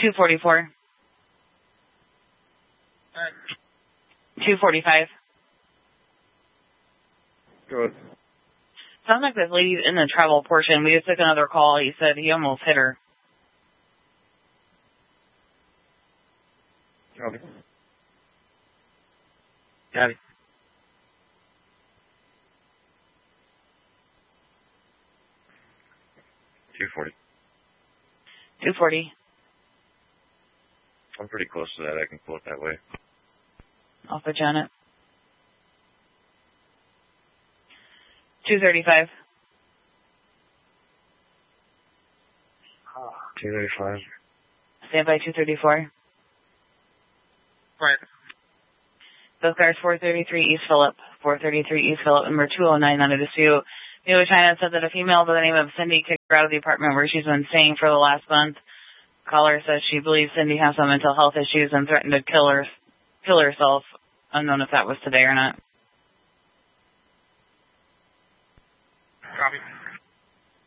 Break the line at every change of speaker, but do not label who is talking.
244. 245.
Good.
Sounds like this lady's in the travel portion. We just took another call. He said he almost hit her.
Copy.
Copy.
$240.
240.
I'm pretty close to that. I can pull it that way.
Alpha Janet. 235.
235.
Stand by 234.
Right.
Those cars 433 East Phillip, 433 East Phillip, number 209 under dispute. New China said that a female by the name of Cindy kicked her out of the apartment where she's been staying for the last month. Caller says she believes Cindy has some mental health issues and threatened to kill herself. Unknown if that was today or not.
Copy.